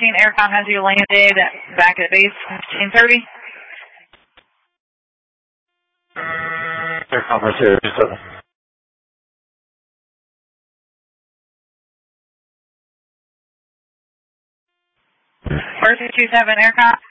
Aircom has you landed back at base 1530. Aircom is here, 27. First 27 Aircom.